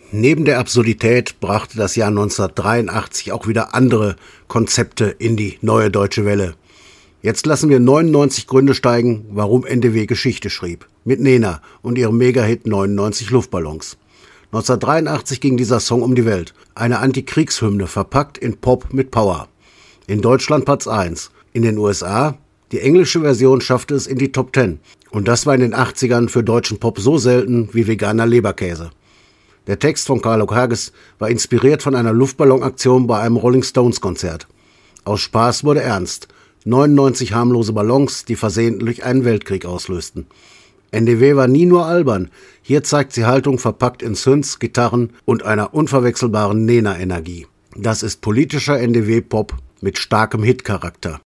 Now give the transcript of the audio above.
Neben der Absurdität brachte das Jahr 1983 auch wieder andere Konzepte in die neue deutsche Welle. Jetzt lassen wir 99 Gründe steigen, warum NDW Geschichte schrieb. Mit Nena und ihrem Megahit 99 Luftballons. 1983 ging dieser Song um die Welt. Eine Antikriegshymne, verpackt in Pop mit Power. In Deutschland Platz 1. In den USA, die englische Version schaffte es in die Top 10. Und das war in den 80ern für deutschen Pop so selten wie veganer Leberkäse. Der Text von Carlo Hages war inspiriert von einer Luftballonaktion bei einem Rolling Stones Konzert. Aus Spaß wurde ernst. 99 harmlose Ballons, die versehentlich einen Weltkrieg auslösten. NDW war nie nur albern. Hier zeigt sie Haltung verpackt in Synths, Gitarren und einer unverwechselbaren Nena-Energie. Das ist politischer NDW-Pop mit starkem Hit-Charakter.